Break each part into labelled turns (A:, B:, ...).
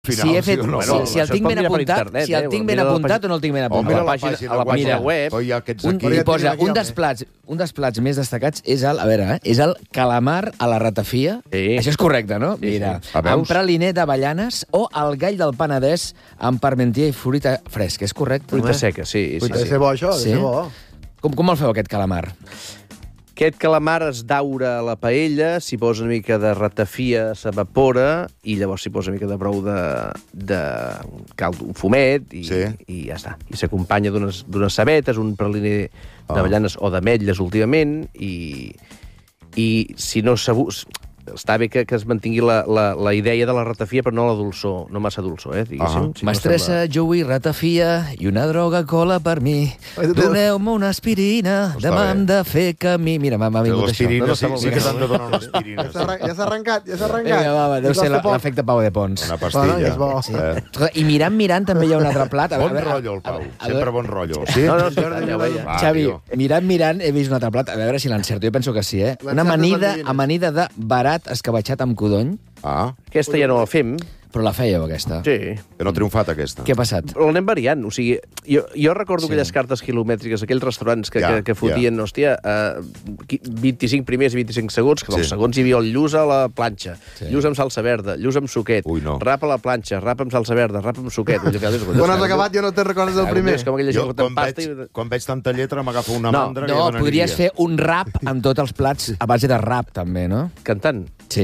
A: Si he fet, si el tinc ben apuntat, si el tinc ben apuntat o no el tinc ben apuntat.
B: A la pàgina web.
A: I posa, un dels plats més destacats és el calamar a la ratafia. Això és correcte, no? Mira, amb praliner d'avellanes o el gall del Penedès amb parmentier i fruita fresca. És correcte?
B: Fruita seca, sí.
C: Ha de ser bo, això, ha de ser bo.
A: Com el feu, aquest calamar?
B: Aquest calamar es daura a la paella, s'hi posa una mica de ratafia, s'evapora, i llavors s'hi posa una mica de brou de caldo, un fumet, i ja està. I s'acompanya d'unes cebetes, un praliner d'avellanes o d'ametlles últimament, i si no està bé que es mantingui la idea de la ratafia, però no la dolçor, no massa dolçor, diguéssim.
A: Mestressa, jo vull ratafia i una droga cola per mi. Doneu-me una aspirina, demà hem de fer camí. Mira, m'ha vingut això.
D: Sí que t'han de donar una aspirina.
C: Ja s'ha arrencat,
A: Deu ser l'efecte Pau de Pons.
D: Una pastilla.
A: I mirant també hi ha un altre plat.
D: Bon rotllo, el Pau. Sempre bon rotllo.
A: Xavi, mirant he vist un altre plat. A veure si l'encerto. Jo penso que sí, eh? Una amanida de barat escabatxat amb codony.
B: Aquesta ja no la fem.
A: Però la fèieu, aquesta.
B: Sí.
D: Que no ha triomfat, aquesta.
A: Què ha passat?
B: Però l'anem variant. O sigui, jo recordo aquelles cartes quilomètriques, aquells restaurants que fotien, hòstia, 25 primers i 25 segons, que als segons hi havia el lluç a la planxa, lluç amb salsa verda, lluç amb suquet, rap a la planxa, rap amb salsa verda, rap amb suquet.
C: Quan has acabat ja no te'n recordes del primer.
D: Quan veig tanta lletra m'agafa una mandra.
A: No, podries fer un rap amb tots els plats a base de rap, també, no?
B: Cantant?
A: Sí.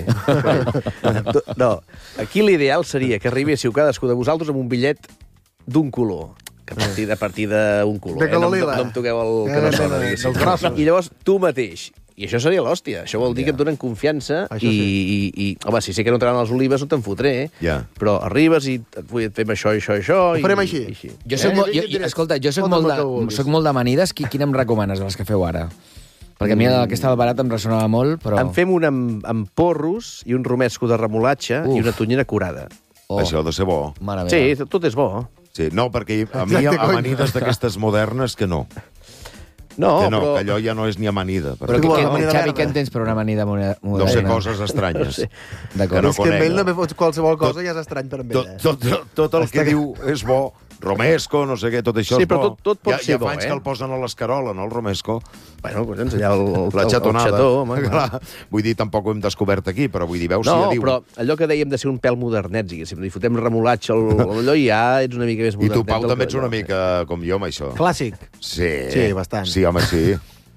B: No, aquí l'ideal seria que arribéssiu cadascú de vosaltres amb un bitllet d'un color. Que a partir d'un color.
C: De color lila.
B: No em toqueu el que no sona, diguéssim. I llavors tu mateix. I això seria l'hòstia. Això vol dir que et donen confiança i home, si sé que no t'agraden les olives, no te'n fotré, però arribes i fem això, això, això...
C: Ho farem així.
A: Escolta, jo soc molt d'amanides. Quina em recomanes, les que feu ara? Perquè a mi aquesta del barat em ressonava molt, però...
B: En fem una amb porros i un romesco de remolatxa i una tonyina curada.
D: Això ha de ser bo.
B: Sí, tot és bo.
D: Sí, no, perquè a mi amanides d'aquestes modernes que no.
B: No,
D: però... Que allò ja no és ni amanida.
A: Però Xavi, què entens per una amanida moderna?
D: No sé, coses estranyes.
C: D'acord. És que amb ell no fots qualsevol cosa ja és estrany per amb ell.
D: Tot el que diu és bo. Romesco, no sé què, tot això és bo.
B: Sí, però tot pot ser bo,
D: Ja fa anys que el posen a l'escarola, no, el romesco?
B: Bueno, doncs allà
D: la xatonada.
B: Xató, home.
D: Vull dir, tampoc ho hem descobert aquí, però vull dir, veus si ja diu...
B: No, però allò que dèiem de ser un pèl modernets, diguéssim, li fotem remolatge, allò ja ets una mica més modernet.
D: I tu, Pau, també ets una mica com jo amb això.
C: Clàssic.
D: Sí,
C: bastant.
D: Sí, home, sí.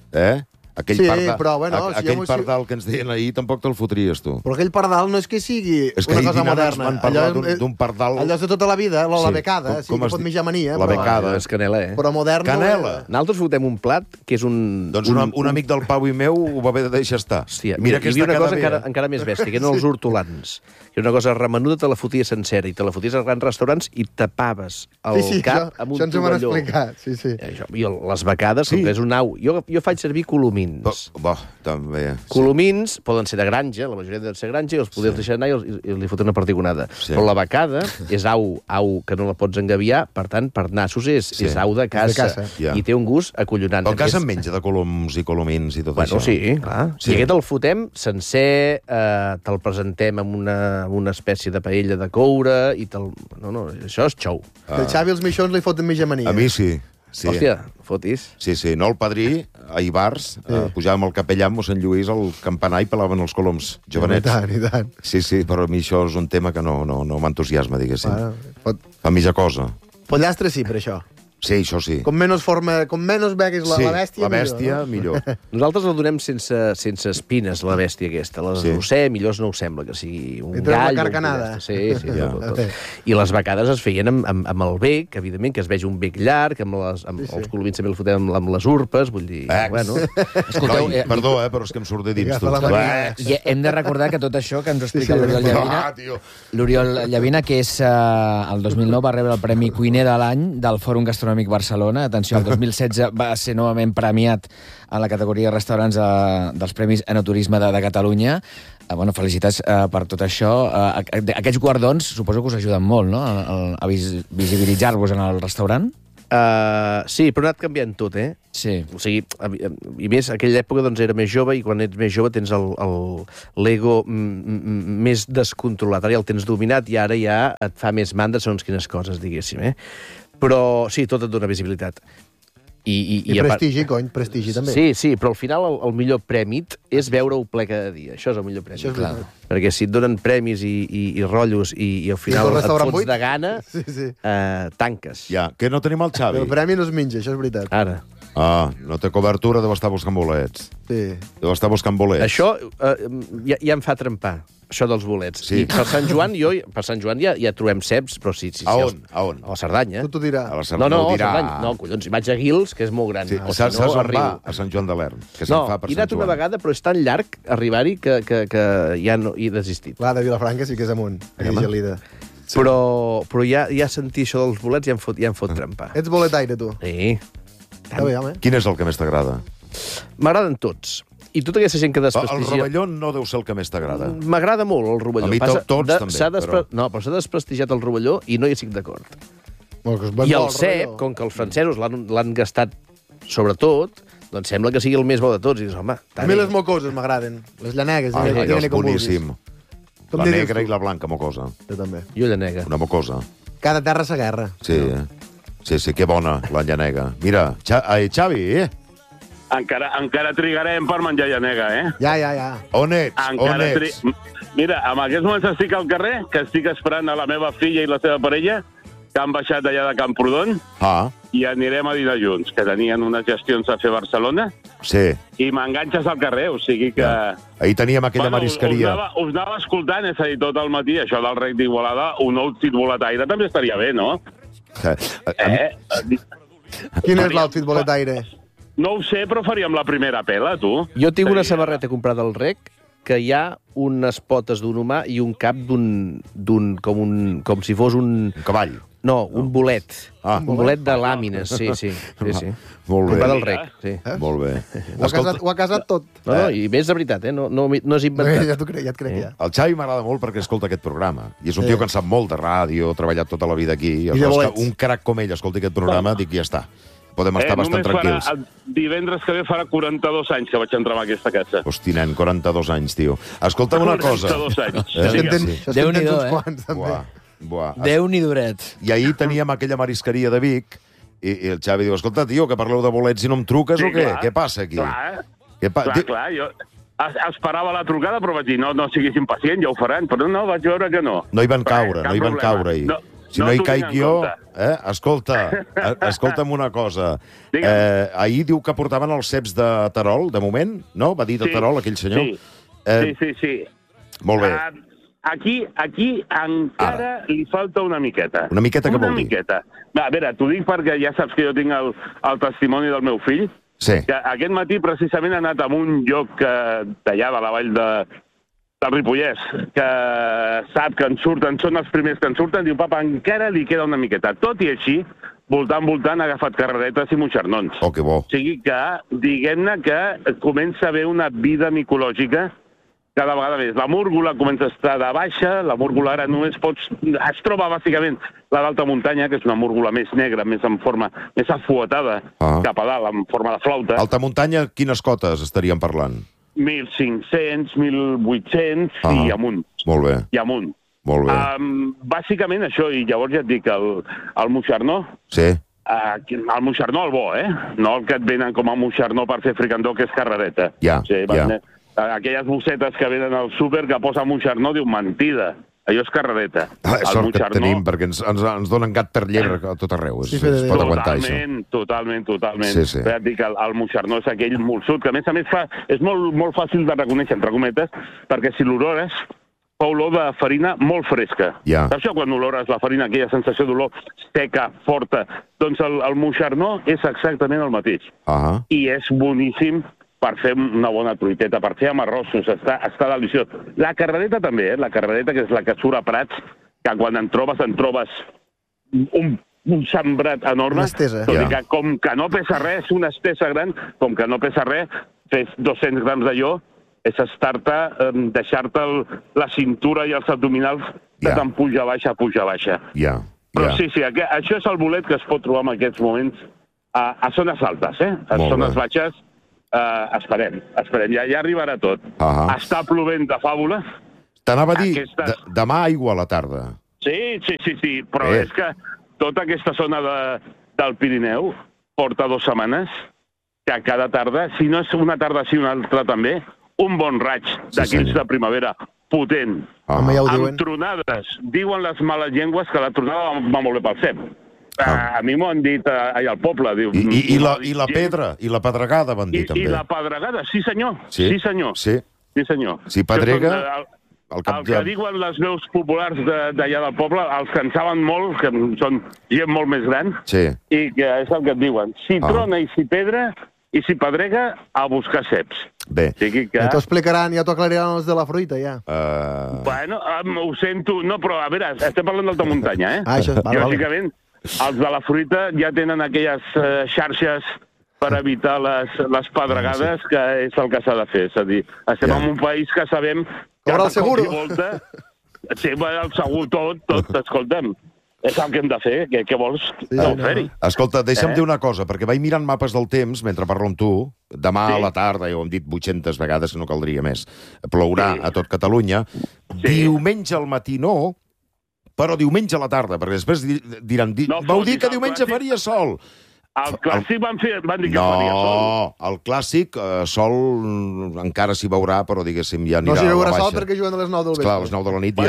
D: Aquell pardal que ens deien ahir tampoc te'l fotries, tu.
C: Però aquell pardal no és que sigui una cosa moderna.
D: Van parlar d'un pardal...
C: Allò és de tota la vida, la becada, sí, que pot mitja mania.
D: La becada.
B: És canela,
C: Però moderna...
D: Canela.
B: Nosaltres fotem un plat que és un...
D: Doncs un amic del Pau i meu ho va haver de deixar estar.
B: Hòstia, mira, hi havia una cosa encara més bèstia, que eren els hortolans. Que era una cosa remenuda, te la foties sencera, i te la foties als grans restaurants i tapaves el cap amb un tovalló. Això ens ho van explicar,
C: sí.
B: I les becades, que és un au. Jo faig servir colomins.
D: També.
B: Colomins poden ser de granja, la majoria de ser granja, i els podries deixar anar i li foten una partigonada. Però la becada és au que no la pots engaviar, per tant, per nassos és au de caça. I té un gust acollonant.
D: El cas en menja de coloms i colomins i tot això.
B: Bueno, sí, clar. I aquest el fotem sencer, te'l presentem amb una espècie de paella de coure, i no, això és xou.
C: El Xavi els mixons li foten mitja mania.
D: A mi sí.
B: Hòstia, fotis.
D: Sí, no, el padrí, a Ibars, pujàvem al capellà amb mossèn Lluís al campanar i pelaven els coloms jovenets.
C: I tant.
D: Sí, però a mi això és un tema que no m'entusiasma, diguéssim. Fa mitja cosa.
C: Pollastre sí, per això.
D: Sí, això sí.
C: Com menys veguis la bèstia,
D: la bèstia, millor.
B: Nosaltres la donem sense espines, la bèstia aquesta. Les rossè, millor no us sembla que sigui un gall.
C: La carcanada.
B: Sí, tot. I les becades es feien amb el bec, evidentment, que es vegi un bec llarg, amb els colomins també el fotem amb les urpes, vull dir... Bueno.
D: Escolteu, perdó, però és que em surt de dins tot.
A: I hem de recordar que tot això que ens ho explica l'Oriol Llavina, que és el 2009 va rebre el Premi Cuiner de l'any del Fòrum Gastronòmic Barcelona. Atenció, el 2016 va ser novament premiat en la categoria restaurants dels Premis Enoturisme de Catalunya. Felicitats per tot això. Aquests guardons suposo que us ajuden molt, no?, a visibilitzar-vos en el restaurant.
B: Sí, però ha anat canviant tot,
A: Sí.
B: O sigui, i més, aquella època doncs, era més jove, i quan ets més jove tens l'ego més descontrolat. Ara ja el tens dominat i ara ja et fa més mandra segons quines coses, diguéssim. Però sí, tot et dona visibilitat.
C: I prestigi, cony, prestigi també.
B: Sí, però al final el millor prèmit és veure-ho ple cada dia. Això és el millor prèmit.
C: Clar.
B: Perquè si et donen premis i rotllos i al final et fots de gana, tanques.
D: Ja, que no tenim el Xavi.
C: El premi no es menja, això és veritat.
B: Ara.
D: No té cobertura, deu estar buscant bolets.
C: Sí.
D: Deu estar buscant bolets.
B: Això ja em fa trempar, això dels bolets.
D: Sí.
B: I per Sant Joan ja trobem ceps, però sí.
D: A on? A
B: la Cerdanya.
C: Tu t'ho dirà.
D: A la Cerdanya.
B: No, a la Cerdanya. No, collons, hi vaig a Guils, que és molt gran.
D: Sí, saps on va? A Sant Joan de l'Erm.
B: No, he anat una vegada, però és tan llarg arribar-hi que ja no he desistit.
C: Clar, de Vilafranca sí que és amunt, aquella gelida.
B: Sí. Però ja sentir això dels bolets ja em fot trempar.
C: Ets boletaire, tu.
B: Sí.
C: Està bé, home.
D: Quin és el que més t'agrada?
B: M'agraden tots. I tota aquesta gent que desprestigia...
D: El rovelló no deu ser el que més t'agrada.
B: M'agrada molt, el rovelló.
D: A mi tots també, però...
B: No, però s'ha desprestigiat el rovelló i no hi estic d'acord.
C: I
B: el cep, com que els francesos l'han gastat sobretot, doncs sembla que sigui el més bo de tots. I dius, home,
C: a mi les mocoses m'agraden. Les llanegues.
D: Allò és boníssim. La negra i la blanca mocosa.
C: Jo també.
B: Jo llanega.
D: Una mocosa.
C: Cada terra sa guerra.
D: Sí, sí, que bona, la llanega. Mira, Xavi,
E: Encara trigarem per menjar llanega,
C: Ja.
D: On ets?
E: Mira, en aquests moments estic al carrer, que estic esperant a la meva filla i la seva parella, que han baixat allà de Camprodon, i anirem a dinar junts, que tenien unes gestions a fer a Barcelona, i m'enganxes al carrer, o sigui que...
D: Ahir teníem aquella marisqueria.
E: Us anava escoltant, és a dir, tot el matí, això del rec d'Igualada, un outfit boletaire també estaria bé, no?
C: Quin és l'outfit boletaire?
E: No ho sé, però faríem la primera pela, tu.
B: Jo tinc una samarreta comprada al rec que hi ha unes potes d'un humà i un cap com si fos un...
D: Un cavall.
B: No, un bolet. Un bolet de làmines, sí.
D: Molt bé.
B: Comprada al rec, sí.
D: Molt bé.
C: Ho ha casat tot.
B: No, i més de veritat, no és inventat.
C: Ja et crec, ja.
D: El Xavi m'agrada molt perquè escolta aquest programa. I és un tio que en sap molt de ràdio, ha treballat tota la vida aquí. I un crac com ell escolti aquest programa, dic, ja està. Podem estar bastant tranquils.
E: Divendres que ve farà 42 anys que vaig entrar en aquesta casa.
D: Hosti, nen, 42 anys, tio. Escolta'm una cosa.
E: 42 anys.
A: Déu-n'hi-do, Déu-n'hi-doret.
D: I ahir teníem aquella marisqueria de Vic i el Xavi diu, escolta, tio, que parleu de bolets i no em truques o què? Què passa aquí?
E: Clar, jo esperava la trucada, però vaig dir, no siguis impacient, ja ho faran, però no, vaig veure que no.
D: No hi van caure ahir. Si no hi caic jo... Escolta'm una cosa. Ahir diu que portaven els ceps de Terol, de moment, no? Va dir de Terol, aquell senyor.
E: Sí.
D: Molt bé.
E: Aquí encara li falta una miqueta.
D: Una miqueta què vol dir?
E: Una miqueta. A veure, t'ho dic perquè ja saps que jo tinc el testimoni del meu fill.
D: Sí.
E: Que aquest matí precisament ha anat a un lloc d'allà de la vall del Ripollès, que sap que són els primers que en surten, diu, papa, encara li queda una miqueta. Tot i així, voltant, ha agafat carreretes i moixernons.
D: Oh, que bo.
E: O sigui que, diguem-ne que comença a haver una vida micològica cada vegada més. La múrgola comença a estar de baixa, la múrgola ara només es troba bàsicament la d'alta muntanya, que és una múrgola més negra, més en forma, més afuetada cap a dalt, en forma de flauta.
D: Alta muntanya, quines cotes estaríem parlant?
E: 1.500, 1.800 i amunt.
D: Molt bé.
E: I amunt.
D: Molt bé.
E: Bàsicament això, i llavors ja et dic, el moixernó...
D: Sí.
E: El moixernó, el bo, no el que et venen com a moixernó per fer fricandó, que és carrereta.
D: Ja.
E: Aquelles bossetes que venen al súper que posa moixernó, diu, mentida. Allò és carrereta.
D: Sort que tenim, perquè ens donen gat per llebre a tot arreu. Es pot aguantar, això.
E: Totalment.
D: Sí.
E: Ja et dic, el moixernó és aquell molsut, que a més és molt fàcil de reconèixer, entre cometes, perquè si l'olores, fa olor de farina molt fresca.
D: Ja.
E: Saps això, quan olores la farina, aquella sensació d'olor seca, forta? Doncs el moixernó és exactament el mateix. I és boníssim per fer una bona truiteta, per fer amb arrossos, està deliciós. La carrereta també, la carrereta, que és la que surt a Prats, que quan en trobes un sembrat enorme.
C: Una estesa.
E: Tot i que com que no pesa res, és una estesa gran, com que no pesa res, fes 200 grams d'allò, és estar-te, deixar-te la cintura i els abdominals de tant puja baixa.
D: Ja.
E: Però sí, això és el bolet que es pot trobar en aquests moments a zones altes, A zones baixes esperem. Ja arribarà tot. Està plovent de fàbula.
D: T'anava a dir, demà aigua a la tarda.
E: Sí, però és que tota aquesta zona del Pirineu porta 2 setmanes que cada tarda, si no és una tarda sí una altra també, un bon raig d'aquells de primavera potent, amb tronades. Diuen les males llengües que la tronada va molt bé pel cep. A mi m'ho han dit allà al poble.
D: I la pedra, i la pedregada van dir també.
E: I la pedregada, sí senyor. Sí senyor.
D: Si pedrega...
E: El que diuen les veus populars d'allà del poble, els que en saben molt, que són gent molt més gran, i que és el que et diuen. Si trona i si pedra, i si pedrega, a buscar ceps.
D: Bé.
C: Ja t'ho explicaran, ja t'ho aclariran els de la fruita, ja.
E: Bueno, ho sento. No, però a veure, estem parlant d'alta muntanya, Lògicament, els de la fruita ja tenen aquelles xarxes per evitar les pedregades, que és el que s'ha de fer. És a dir, estem en un país que sabem que
C: el seguro.
E: Sí, el segur, tot, escolta'm. És el que hem de fer, què vols fer-hi?
D: Escolta, deixa'm dir una cosa, perquè vaig mirant mapes del temps mentre parlo amb tu. Demà a la tarda, ja ho hem dit 800 vegades, que no caldria més, plourà a tot Catalunya. Diumenge al matí no, però diumenge a la tarda, perquè després diran... Vau dir que diumenge faria sol.
E: El clàssic van dir que faria sol.
D: No, el clàssic, sol encara s'hi veurà, però diguéssim ja anirà a la baixa.
C: No s'hi veurà sol perquè juguen a les 9 del vespre.
D: Esclar, a les 9 de la nit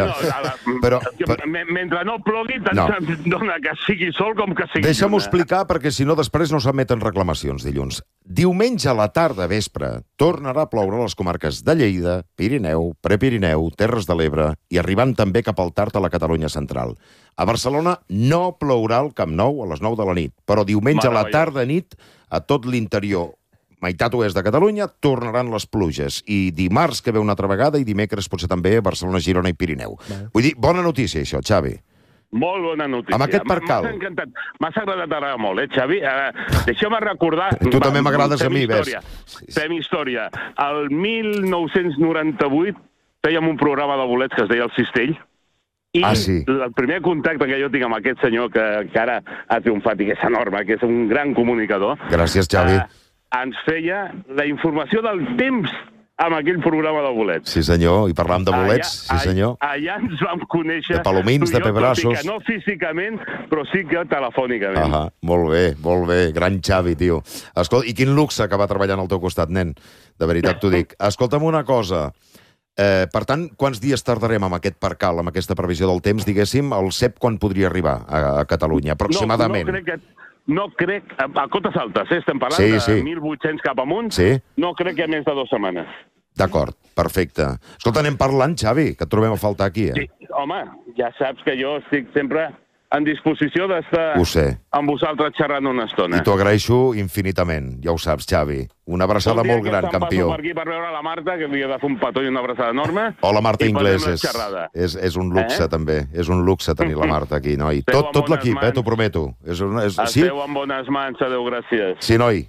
D: ja...
E: Mentre no plogui, tant se'ns dona que sigui sol com que sigui...
D: Deixa'm-ho explicar, perquè si no després no s'emeten reclamacions dilluns. Diumenge a la tarda vespre tornarà a ploure a les comarques de Lleida, Pirineu, Prepirineu, Terres de l'Ebre i arribant també cap al tard a la Catalunya central. A Barcelona no plourà al Camp Nou a les 9 de la nit, però diumenge a la tarda-nit a tot l'interior, meitat oest de Catalunya, tornaran les pluges. I dimarts que ve una altra vegada i dimecres potser també a Barcelona, Girona i Pirineu. Vull dir, bona notícia això, Xavi.
E: Molt bona notícia.
D: Amb aquest percal.
E: M'ha encantat. M'ha agradat molt, Xavi? Deixeu-me recordar...
D: Tu també m'agrades a mi, ves.
E: Fem història. El 1998 fèiem un programa de bolets que es deia El Cistell, i el primer contacte que jo tinc amb aquest senyor, que ara ha triomfat i que és enorme, que és un gran comunicador...
D: Gràcies, Xavi.
E: Ens feia la informació del temps amb aquell programa de bolets.
D: Sí, senyor, i parlàvem de bolets, sí, senyor.
E: Allà ens vam conèixer...
D: De palomins, de pebrassos...
E: No físicament, però sí que telefònicament.
D: Molt bé, gran Xavi, tio. Escolta, i quin luxe que va treballant al teu costat, nen. De veritat t'ho dic. Escolta'm una cosa... Per tant, quants dies tardarem amb aquest percal, amb aquesta previsió del temps, diguéssim, el CEP quan podria arribar a Catalunya, aproximadament?
E: No crec, a cotes altes, estem parlant de 1.800 cap amunt, no crec que més de 2 setmanes.
D: D'acord, perfecte. Escolta, anem parlant, Xavi, que et trobem a faltar aquí,
E: Sí, home, ja saps que jo estic sempre en disposició d'estar amb vosaltres xerrant una estona.
D: I t'ho agraeixo infinitament, ja ho saps, Xavi. Una abraçada molt gran, campió.
E: Per aquí per veure la Marta, que li he de fer un petó i una abraçada enorme.
D: Hola, Marta Inglés, és un luxe, també. És un luxe tenir la Marta aquí, noi. Tot l'equip, t'ho prometo.
E: Esteu en bones mans, adéu, gràcies.
D: Sí, noi.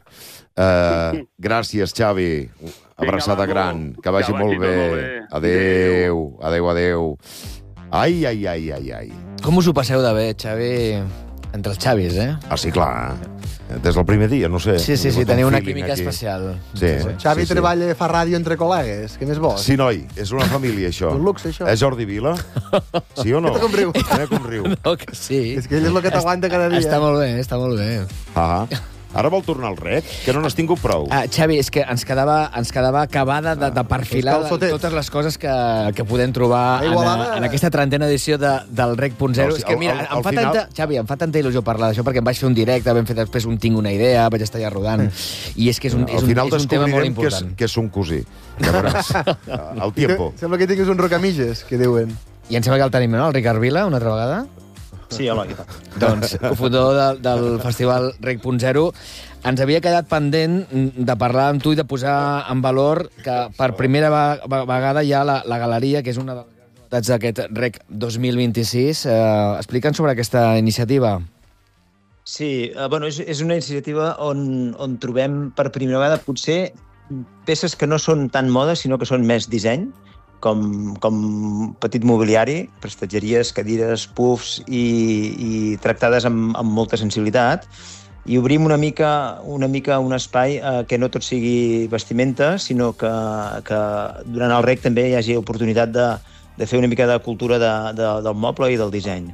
D: Gràcies, Xavi. Abraçada gran, que vagi molt bé. Adéu. Ai.
A: Com us ho passeu de bé, Xavi, entre els Xavis,
D: sí, clar. Des del primer dia, no sé.
A: Sí, teniu una química especial.
C: Xavi treballa, fa ràdio entre col·legues, què més vols?
D: Sí, noi, és una família, això.
C: Un luxe, això.
D: És Jordi Vila? Sí o no?
C: Que t'acomriu.
A: No, que sí.
C: És que ell és el que t'aguanta cada dia.
A: Està molt bé.
D: Ara vol tornar al rec? Que no n'has tingut prou.
A: Xavi, és que ens quedava acabada de perfilar totes les coses que podem trobar en aquesta trentena edició del Rec.0. És que, mira, Xavi, em fa tanta il·lusió parlar d'això, perquè em vaig fer un directe, vam fer després un Tinc una idea, vaig estar ja rodant, i és que és un tema molt important.
D: Que és un cosí. Ja veuràs. El tiempo.
C: Sembla que tinguis un rocamilles, que diuen.
A: I em sembla que el tenim, no? El Ricard Vila, una altra vegada?
F: Sí, hola, què tal?
A: Doncs, cofundador del festival Rec.0, ens havia quedat pendent de parlar amb tu i de posar en valor que per primera vegada hi ha la galeria, que és una de les novetats d'aquest Rec 2026. Explica'ns sobre aquesta iniciativa.
F: Sí, bueno, és una iniciativa on trobem per primera vegada potser peces que no són tan moda, sinó que són més disseny, petit mobiliari, prestatgeries, cadires, puffs i tractades amb molta sensibilitat, i obrim una mica un espai que no tot sigui vestimenta, sinó que durant el rec també hi hagi oportunitat de fer una mica de cultura del moble i del disseny.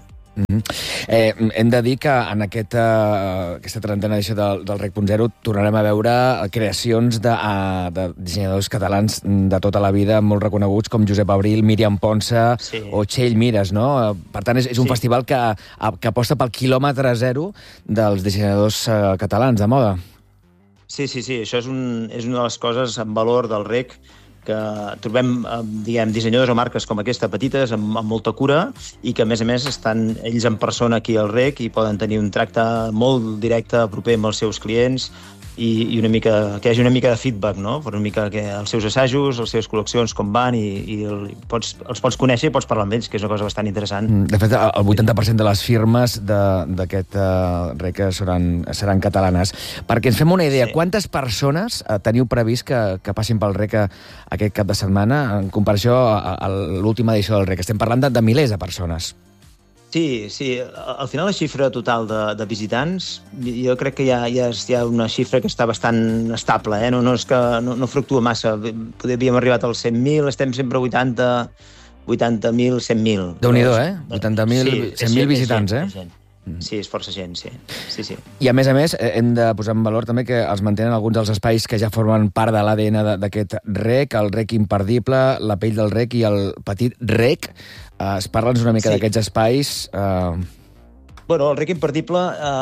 A: Hem de dir que en aquesta trentena edició del Rec.0 tornarem a veure creacions de dissenyadors catalans de tota la vida, molt reconeguts, com Josep Abril, Míriam Ponsa o Txell Mires, no? Per tant, és un festival que aposta pel quilòmetre zero dels dissenyadors catalans de moda.
F: Sí, això és una de les coses en valor del Rec, que trobem, dissenyadors o marques com aquesta, petites, amb molta cura, i que, a més, estan ells en persona aquí al Rec i poden tenir un tracte molt directe, proper amb els seus clients, i una mica, que hi hagi una mica de feedback, no? Per una mica que els seus assajos, les seves col·leccions, com van, i els pots conèixer i pots parlar amb ells, que és una cosa bastant interessant.
A: De fet, el 80% de les firmes d'aquest Rec seran catalanes. Perquè ens fem una idea, quantes persones teniu previst que passin pel Rec aquest cap de setmana en comparació a l'última edició del Rec? Estem parlant de milers de persones.
F: Sí. Al final la xifra total de visitants, jo crec que hi ha una xifra que està bastant estable, no és que no fluctua massa. Havíem arribat als 100.000, estem sempre a 80.000, 100.000.
A: Déu-n'hi-do, 80.000, 100.000 visitants,
F: Sí, és força gent, sí.
A: I a més, hem de posar en valor també que els mantenen alguns dels espais que ja formen part de l'ADN d'aquest Rec, el Rec Imperdible, la pell del Rec i el petit Rec. Parla'ns una mica d'aquests espais.
F: Bueno, el Rec Imperdible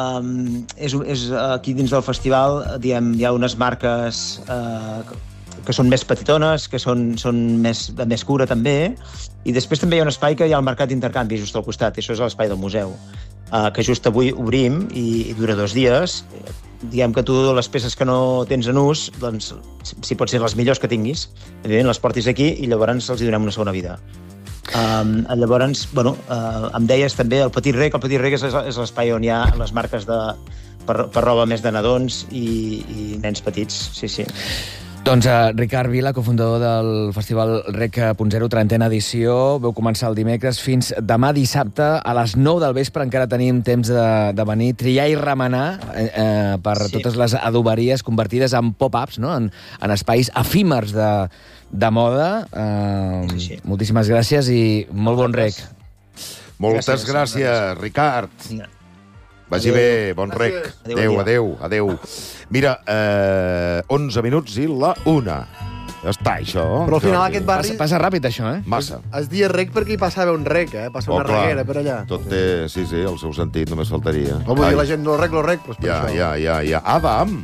F: és aquí dins del festival, hi ha unes marques que són més petitones, que són de més cura també, i després també hi ha un espai que hi ha al mercat d'intercanvi just al costat, i això és l'espai del museu, que just avui obrim i dura 2 dies. Diguem que tu les peces que no tens en ús, doncs, si pot ser les millors que tinguis, evidentment les portis aquí i llavors els hi donem una segona vida. Llavors, em deies també el Petit Rec. El Petit Rec és l'espai on hi ha les marques per roba més de nadons i nens petits, sí.
A: Doncs Ricard Vila, cofundador del Festival Rec.0, trentena edició. Vau començar el dimecres fins demà dissabte a les 9 del vespre. Encara tenim temps de venir, triar i remenar per totes les adoberies convertides en pop-ups, no? En espais efímers de moda. Moltíssimes gràcies i molt bon Rec.
D: Moltes gràcies, Ricard. Vagi bé, bon Rec. Adéu. Mira, 11 minuts i la 1. Ja està, això.
C: Però al final aquest barri...
A: Passa ràpid, això,
D: Massa.
C: Es dia Rec perquè hi passava un Rec, Passa una reguera per allà.
D: Tot té, sí, el seu sentit, només faltaria.
C: No vull dir la gent, lo Rec, però és per això.
D: Ja. Adam,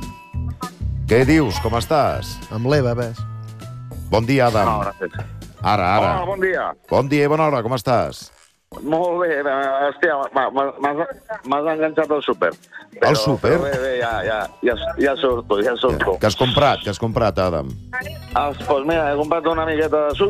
D: què dius? Com estàs?
C: Amb l'Eva, ves.
D: Bon dia, Adam.
E: No, gràcies.
D: Ara.
E: Hola, bon dia.
D: Bon dia i bona hora, com estàs?
E: Molt bé, hòstia, m'has enganxat al súper.
D: Al súper?
E: Però bé, ja surto.
D: Què has comprat, Adam?
E: Doncs mira, he comprat una miqueta de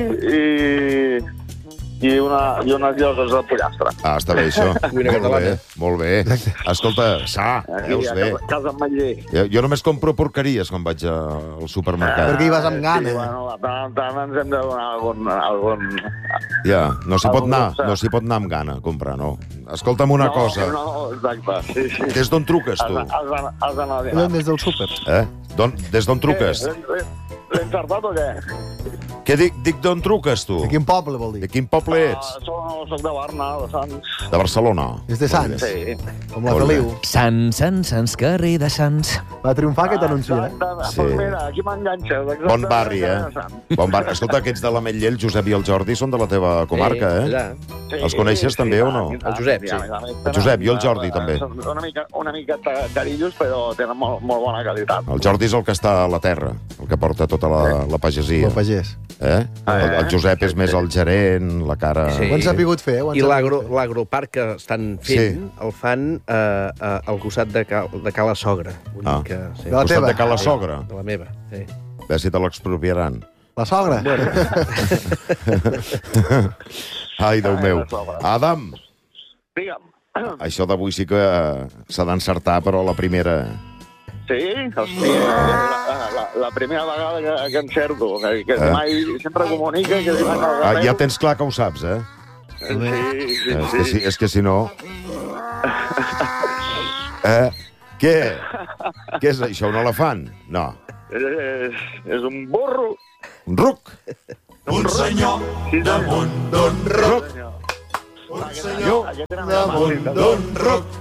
E: sushi i unes lloses de pollastre.
D: Està bé, això. Molt bé. Escolta, veus bé.
E: Casa Ametller.
D: Jo només compro porqueries quan vaig al supermercat.
C: Perquè hi vas amb gana.
E: Bueno, tant ens hem de donar algun...
D: Ja, no s'hi pot anar amb gana a comprar, no. Escolta'm una cosa.
E: No, exacte. Sí.
D: Des d'on truques, tu?
E: Has d'anar a dinar.
C: Des del súper.
D: Des d'on truques?
E: L'he encertat o què?
D: Què dic d'on truques, tu?
C: De quin poble, vol dir?
D: De quin poble ets?
E: Soc de Barna, de Sants.
D: De Barcelona.
C: És de Sants?
E: Sí.
C: Com la Feliu.
A: Sants, carrer de Sants.
C: Va triomfar aquest anunci,
D: Sí.
E: Doncs mira, aquí m'enganxes.
D: Bon barri, Bon barri. Escolta, aquests de l'Ametller, el Josep i el Jordi, són de la teva comarca, Els coneixes també o no?
B: El Josep, sí.
D: El Josep i el Jordi, també.
E: Una mica carillos, però tenen molt bona qualitat.
D: El Jordi és el que està a la terra, el que porta tota la pagesia.
C: El pagès.
D: El Josep és més el gerent, la cara...
B: Sí.
C: Ho han sabut fer,
B: I l'agroparc que estan fent, el fan al costat de Cala Sogra.
D: Al costat de Cala Sogra?
B: De la meva, sí.
D: A veure si te l'expropiaran.
C: La sogra?
D: Ai, Déu meu. Adam,
E: Digue'm.
D: això d'avui sí que s'ha d'encertar, però la primera...
G: Sí, hòstia, la primera vegada que encerto, que mai sempre comunica que diuen el Garreu.
D: Ja tens clar que ho saps, eh?
G: Sí.
D: És que si no... Què? Què és això, un elefant? No.
G: És un burro.
D: Un ruc?
H: Un senyor damunt d'un ruc. Un senyor damunt d'un ruc.